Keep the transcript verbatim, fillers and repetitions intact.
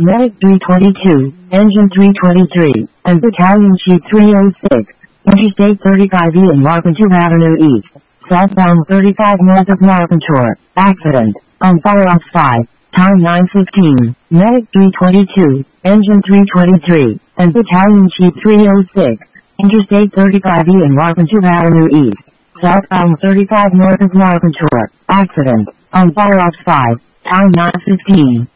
Medic three twenty-two, Engine three twenty-three, and Battalion Chief three oh six. Interstate thirty-five E and Marpenture Avenue East. Southbound thirty-five north of Marpenture. Accident. On Firehouse five. Time nine fifteen. Medic three twenty-two, Engine three twenty-three, and Battalion Chief three oh six. Interstate thirty-five E and Marpenture Avenue East. Southbound thirty-five north of Marpenture. Accident. On Firehouse five. Time nine fifteen.